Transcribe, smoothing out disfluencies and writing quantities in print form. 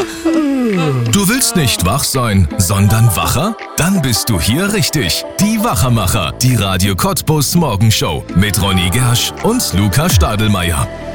Du willst nicht wach sein, sondern wacher? Dann bist du hier richtig. Die Wachermacher, die Radio Cottbus Morgenshow mit Ronny Gersch und Luca Stadelmeier.